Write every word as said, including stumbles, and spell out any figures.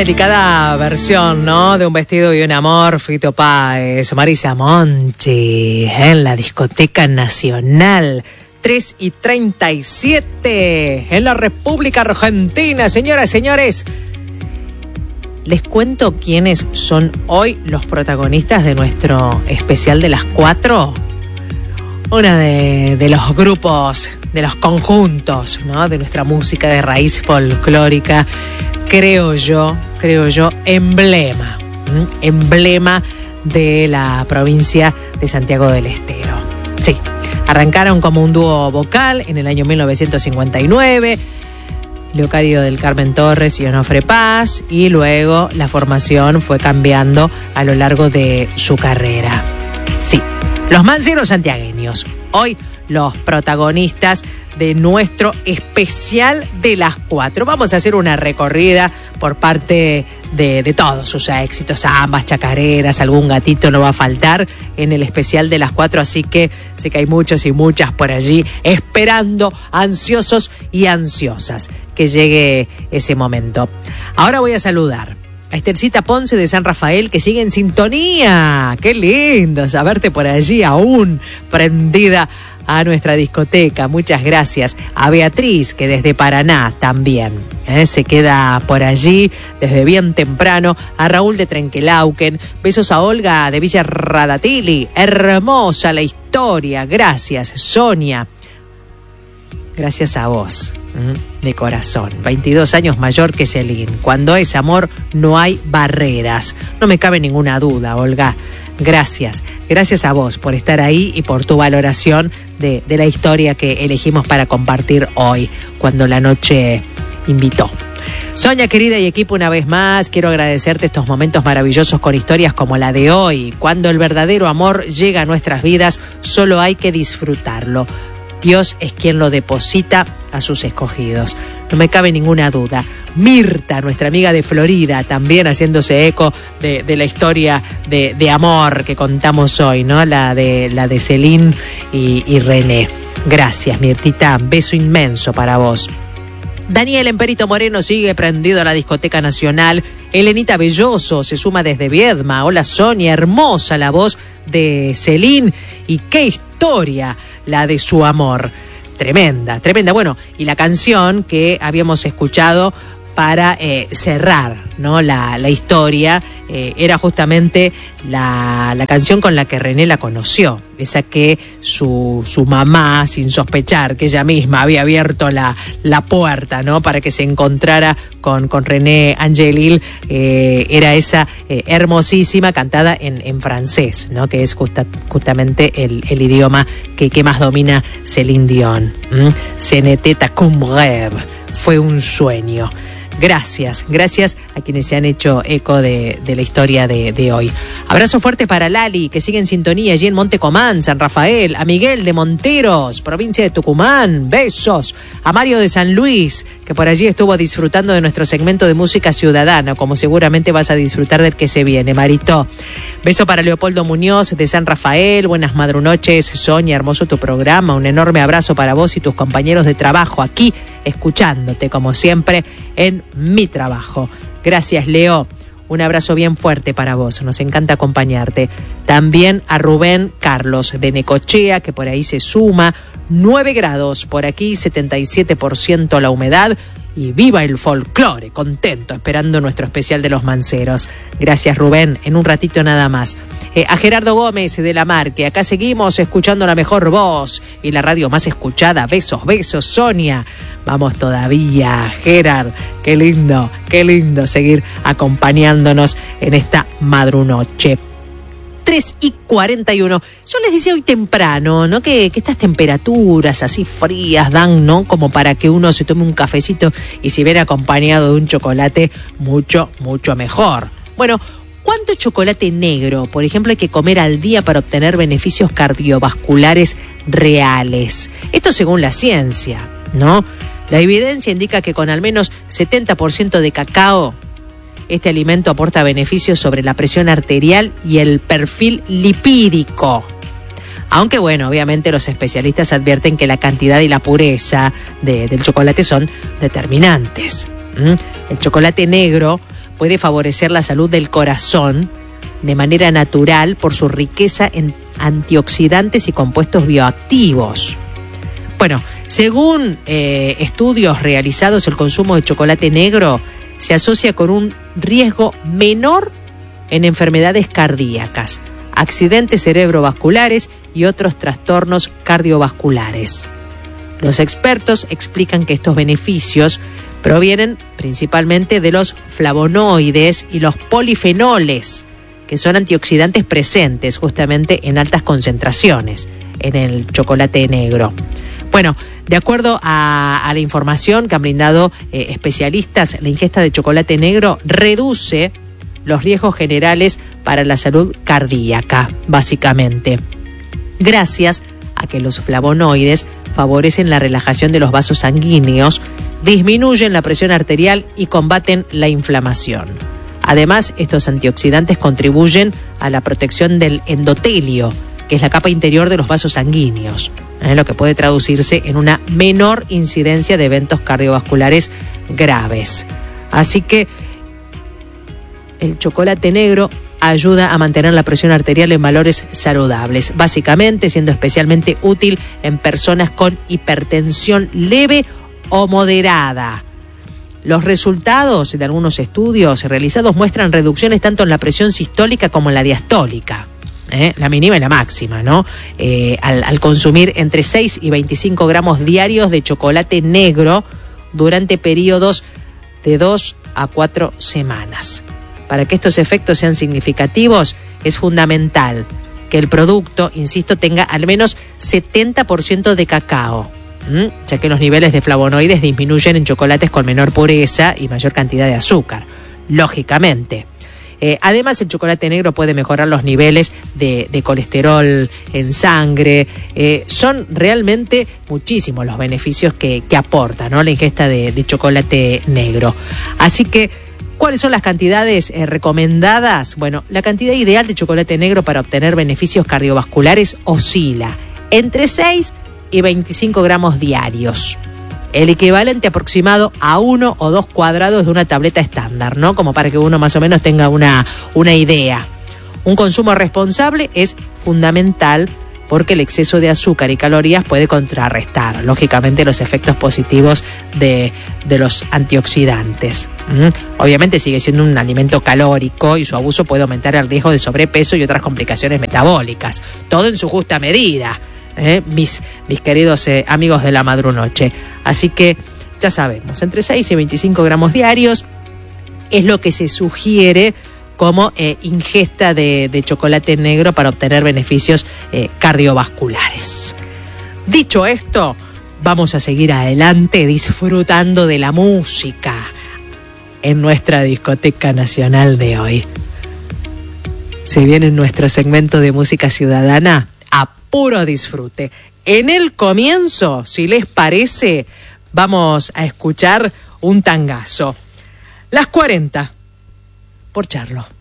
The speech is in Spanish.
delicada versión, ¿no? De Un vestido y un amor, Fito Páez, Marisa Monti, en la Discoteca Nacional. tres y treinta y siete, en la República Argentina. Señoras y señores, les cuento quiénes son hoy los protagonistas de nuestro especial de las cuatro. Uno de, de los grupos, de los conjuntos, ¿no? De nuestra música de raíz folclórica, creo yo, creo yo, emblema, ¿m? emblema de la provincia de Santiago del Estero. Sí, arrancaron como un dúo vocal en el año mil novecientos cincuenta y nueve, Leocadio del Carmen Torres y Onofre Paz, y luego la formación fue cambiando a lo largo de su carrera. Sí, los manceros santiagueños, hoy los protagonistas de nuestro especial de las cuatro. Vamos a hacer una recorrida por parte de, de todos sus éxitos, ambas chacareras, algún gatito no va a faltar en el especial de las cuatro, así que sé que hay muchos y muchas por allí esperando, ansiosos y ansiosas, que llegue ese momento. Ahora voy a saludar a Esthercita Ponce de San Rafael, que sigue en sintonía. ¡Qué lindo saberte por allí aún prendida a nuestra discoteca! Muchas gracias. A Beatriz, que desde Paraná también ¿eh? se queda por allí desde bien temprano. A Raúl de Trenquelauquen. Besos a Olga de Villa Radatili. Hermosa la historia. Gracias, Sonia. Gracias a vos. De corazón, veintidós años mayor que Celine. Cuando es amor no hay barreras. No me cabe ninguna duda, Olga. Gracias, gracias a vos por estar ahí y por tu valoración de, de la historia que elegimos para compartir hoy, cuando la noche invitó. Sonia, querida y equipo, una vez más quiero agradecerte estos momentos maravillosos con historias como la de hoy. Cuando el verdadero amor llega a nuestras vidas, solo hay que disfrutarlo. Dios es quien lo deposita a sus escogidos. No me cabe ninguna duda. Mirta, nuestra amiga de Florida, también haciéndose eco de, de la historia de, de amor que contamos hoy, ¿no? La de, la de Celine y, y René. Gracias, Mirtita. Beso inmenso para vos. Daniel Emperito Moreno sigue prendido a la Discoteca Nacional. Elenita Belloso se suma desde Viedma. Hola, Sonia, hermosa la voz de Celine. Y qué historia la de su amor. Tremenda, tremenda. Bueno, y la canción que habíamos escuchado para eh, cerrar, ¿no? la, la historia eh, era justamente la, la canción con la que René la conoció, esa que su, su mamá, sin sospechar que ella misma había abierto la, la puerta, ¿no? para que se encontrara con, con René Angelil, eh, era esa eh, hermosísima, cantada en, en francés, ¿no? que es justa, justamente el, el idioma que, que más domina Céline Dion. ¿Mm? Ce n'était qu'un rêve, fue un sueño. Gracias, gracias a quienes se han hecho eco de, de la historia de, de hoy. Abrazo fuerte para Lali, que sigue en sintonía allí en Monte Comán, San Rafael. A Miguel de Monteros, provincia de Tucumán, besos. A Mario de San Luis, que por allí estuvo disfrutando de nuestro segmento de música ciudadana, como seguramente vas a disfrutar del que se viene, Marito. Beso para Leopoldo Muñoz de San Rafael. Buenas madrunoches, Sonia, hermoso tu programa. Un enorme abrazo para vos y tus compañeros de trabajo aquí, escuchándote como siempre en mi trabajo. Gracias, Leo. Un abrazo bien fuerte para vos. Nos encanta acompañarte. También a Rubén Carlos de Necochea, que por ahí se suma. nueve grados por aquí, setenta y siete por ciento la humedad. Y viva el folclore, contento, esperando nuestro especial de los manceros. Gracias, Rubén, en un ratito nada más. Eh, a Gerardo Gómez de La Marque, acá seguimos escuchando la mejor voz y la radio más escuchada. Besos, besos, Sonia. Vamos todavía, Gerard, qué lindo, qué lindo seguir acompañándonos en esta madrunoche. tres y cuarenta y uno. Yo les decía hoy temprano, ¿no? Que, que estas temperaturas así frías dan, ¿no? Como para que uno se tome un cafecito y si viene acompañado de un chocolate, mucho, mucho mejor. Bueno, ¿cuánto chocolate negro, por ejemplo, hay que comer al día para obtener beneficios cardiovasculares reales? Esto según la ciencia, ¿no? La evidencia indica que con al menos setenta por ciento de cacao, este alimento aporta beneficios sobre la presión arterial y el perfil lipídico. Aunque bueno, obviamente los especialistas advierten que la cantidad y la pureza de, del chocolate son determinantes. ¿Mm? El chocolate negro puede favorecer la salud del corazón de manera natural por su riqueza en antioxidantes y compuestos bioactivos. Bueno, según eh, estudios realizados, el consumo de chocolate negro se asocia con un riesgo menor en enfermedades cardíacas, accidentes cerebrovasculares y otros trastornos cardiovasculares. Los expertos explican que estos beneficios provienen principalmente de los flavonoides y los polifenoles, que son antioxidantes presentes justamente en altas concentraciones en el chocolate negro. Bueno, de acuerdo a, a la información que han brindado eh, especialistas, la ingesta de chocolate negro reduce los riesgos generales para la salud cardíaca, básicamente, gracias a que los flavonoides favorecen la relajación de los vasos sanguíneos, disminuyen la presión arterial y combaten la inflamación. Además, estos antioxidantes contribuyen a la protección del endotelio, que es la capa interior de los vasos sanguíneos, ¿eh? lo que puede traducirse en una menor incidencia de eventos cardiovasculares graves. Así que el chocolate negro ayuda a mantener la presión arterial en valores saludables, básicamente siendo especialmente útil en personas con hipertensión leve o moderada. Los resultados de algunos estudios realizados muestran reducciones tanto en la presión sistólica como en la diastólica, ¿eh? la mínima y la máxima, ¿no? Eh, al, al consumir entre seis y veinticinco gramos diarios de chocolate negro durante periodos de dos a cuatro semanas. Para que estos efectos sean significativos, es fundamental que el producto, insisto, tenga al menos setenta por ciento de cacao, ¿m? ya que los niveles de flavonoides disminuyen en chocolates con menor pureza y mayor cantidad de azúcar, lógicamente. Eh, además, el chocolate negro puede mejorar los niveles de, de colesterol en sangre. Eh, son realmente muchísimos los beneficios que, que aporta, ¿no?, la ingesta de, de chocolate negro. Así que, ¿cuáles son las cantidades eh, recomendadas? Bueno, la cantidad ideal de chocolate negro para obtener beneficios cardiovasculares oscila entre seis y veinticinco gramos diarios. El equivalente aproximado a uno o dos cuadrados de una tableta estándar, ¿no? Como para que uno más o menos tenga una, una idea. Un consumo responsable es fundamental porque el exceso de azúcar y calorías puede contrarrestar, lógicamente, los efectos positivos de, de los antioxidantes. ¿Mm? Obviamente sigue siendo un alimento calórico y su abuso puede aumentar el riesgo de sobrepeso y otras complicaciones metabólicas. Todo en su justa medida, ¿eh? mis, mis queridos eh, amigos de la madrunoche. Así que ya sabemos, entre seis y veinticinco gramos diarios es lo que se sugiere como eh, ingesta de, de chocolate negro para obtener beneficios eh, cardiovasculares. Dicho esto, vamos a seguir adelante disfrutando de la música en nuestra discoteca nacional de hoy. Se viene nuestro segmento de música ciudadana a puro disfrute. En el comienzo, si les parece, vamos a escuchar un tangazo. Las cuarenta, por Charlo.